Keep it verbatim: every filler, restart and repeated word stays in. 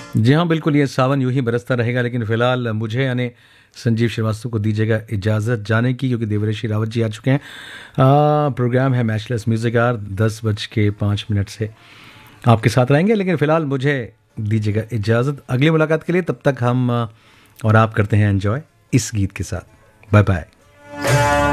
जी हाँ, बिल्कुल ये सावन यूँ ही बरसता रहेगा, लेकिन फ़िलहाल मुझे यानी संजीव श्रीवास्तव को दीजिएगा इजाज़त जाने की, क्योंकि देवऋषि रावत जी आ चुके हैं। अ, प्रोग्राम है मैचलेस म्यूज़िक आवर, दस बज के पाँच मिनट से आपके साथ रहेंगे, लेकिन फ़िलहाल मुझे दीजिएगा इजाज़त। अगली मुलाकात के लिए तब तक हम अ, और आप करते हैं एन्जॉय इस गीत के साथ। Bye bye.